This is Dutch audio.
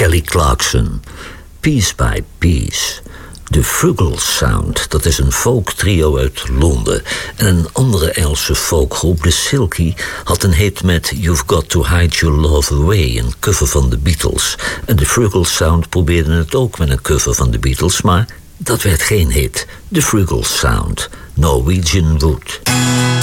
Kelly Clarkson, Piece by Piece. De Frugal Sound, dat is een folktrio uit Londen. En een andere Engelse folkgroep, de Silky, had een hit met You've Got to Hide Your Love Away, een cover van de Beatles. En de Frugal Sound probeerde het ook met een cover van de Beatles, maar dat werd geen hit. De Frugal Sound, Norwegian Wood.